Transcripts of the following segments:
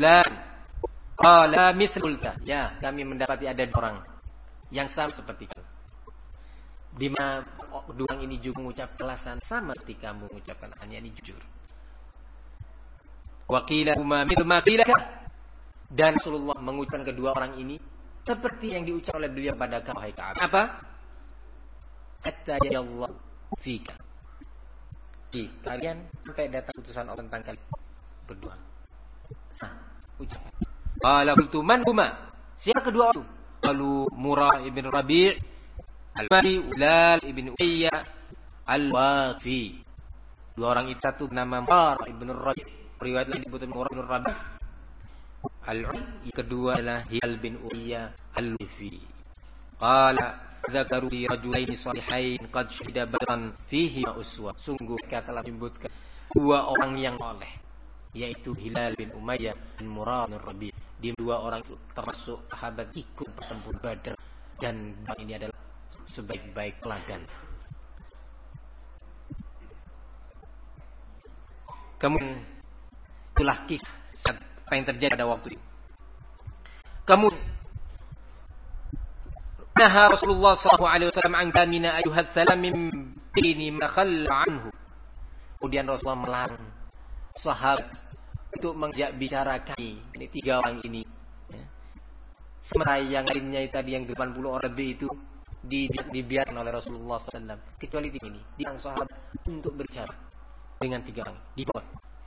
fulan. Qala mithlulka. Ya, kami mendapati ada orang yang sama seperti kamu. Di mana dua orang ini juga mengucap alasan sama seperti kamu mengucapkan alasannya ini jujur. Wa qila huma mithlu ma qilaka. Dan Rasulullah mengucapkan kedua orang ini seperti yang diucap oleh beliau pada kamu, hai Ka'ab. Apa? Hatta yallahu fika. Kalian sampai datang putusan Allah tentang kalian berdua. Ucapan. Qala qultu man huma? Siapa kedua itu? Qalu Murrah ibn Rabi' Al-Mali Ulal ibn Umayyah Al-Wafi. Dua orang itu satu nama Murrah ibn Rabi'. Riwayat lain disebut Murrah ibn Rabi'. Al-Umayyah. Yang kedua adalah Hilal bin Umayyah Al-Wafi. Qala dzakaru li rajulaini salihain qad syahida badran fihi uswa. Sungguh mereka telah menyebutkan dua orang yang saleh, yaitu Hilal bin Umayyah dan Murrah bin Rabi'. Dia dua orang itu termasuk sahabat ikut pertempuran Badar, dan ini adalah sebaik-baik teladan. Kemudian itulah kisah apa yang terjadi pada waktu itu. Kemudian naha Rasulullah sallallahu alaihi wasallam an kamina ayuhat salam min dini ma khalla anhu. Kemudian Rasulullah melarang sahabat untuk mengajak bicara kami, ini tiga orang ini. Sementara yang lainnya tadi yang 80 orang lebih itu dibiarkan oleh Rasulullah SAW. Kecuali ini, dilarang sahabat untuk berbicara dengan tiga orang. Dibuat.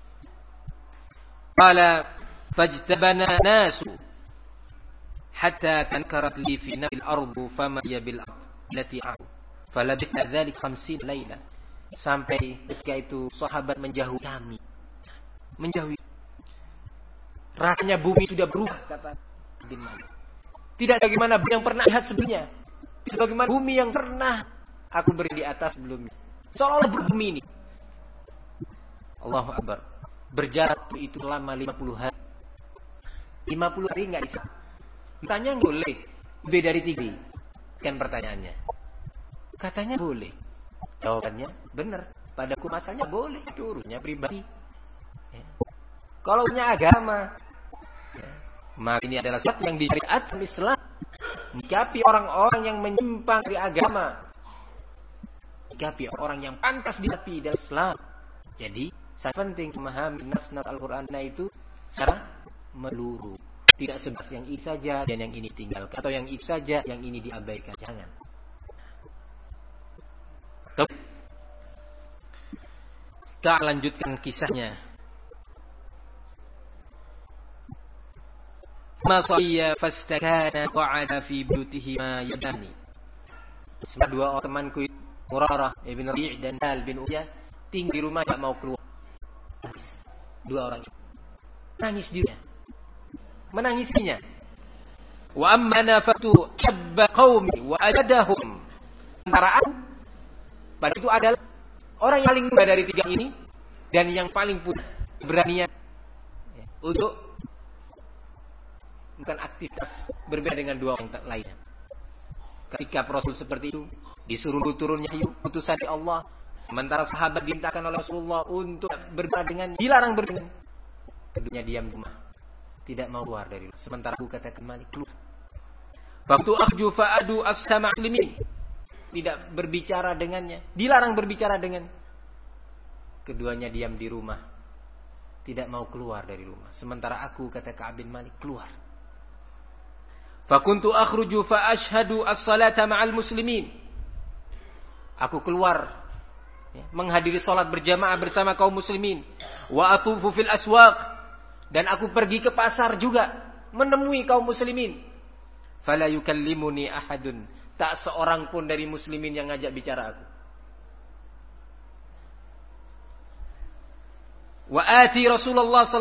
Qala fajtabana nasu hatta tankarat li fi nafsil ardu fama hiya bil allati a'u falabithna dzalik 50 laila. Sampai ketika itu sahabat menjauhi kami. Menjauhi. Rasanya bumi sudah berubah, kata bin Malik. Tidak bagaimana bumi yang pernah lihat sebelumnya. Sebagaimana bumi yang pernah aku beri di atas sebelumnya. Seolah-olah berbumi ini. Allahu Akbar. Berjarak itu selama 50 hari. 50 hari enggak bisa. Ditanya boleh lebih dari 3. Kan pertanyaannya. Katanya boleh. Jawabannya benar. Padaku masanya boleh. Itu urusannya pribadi. Ya. Kalau punya agama, ya, maka ini adalah sesuatu yang disyariatkan Islam. Menyikapi orang-orang yang menyimpang dari agama, menyikapi orang yang pantas dihadapi dalam Islam. Jadi sangat penting memahami nas-nas Al-Quran itu secara meluruh. Tidak sebatas yang ini saja dan yang ini tinggalkan, atau yang itu saja yang ini diabaikan. Jangan. Kita lanjutkan kisahnya. Masaiya fastakana qa'ada fi buyutihima yadani. Dua orang temanku Murrah ibn Rabi' dan Hilal bin Umayyah tinggal di rumah, tidak mau keluar. Dua orang nangis dia. Menangisinya. Wa amma nafatu habba qaumi wa ajadahum. Antara aku pada itu adalah orang yang paling muda dari tiga ini dan yang paling punya keberanian untuk bukan aktivitas berbeda dengan dua orang lainnya. Ketika Rasul seperti itu, disuruh turunnya putusan dari Allah, sementara sahabat dimintakan oleh Rasulullah untuk berbicara dengan, dilarang berbicara. Keduanya diam di rumah, tidak mau keluar dari rumah. Sementara aku katakan Malik keluar. Waktu akhju fa'adu as-sama' muslimin, tidak berbicara dengannya, dilarang berbicara dengan. Keduanya diam di rumah, tidak mau keluar dari rumah. Sementara aku kata Ka'ab bin Malik keluar. Fakuntu akhruju fa ashhadu as-salata ma'al muslimin. Aku keluar menghadiri salat berjamaah bersama kaum muslimin. Wa atufu fil aswaq, dan aku pergi ke pasar juga menemui kaum muslimin. Fala yukallimuni ahadun, tak seorang pun dari muslimin yang ngajak bicara aku. Wa ati Rasulullah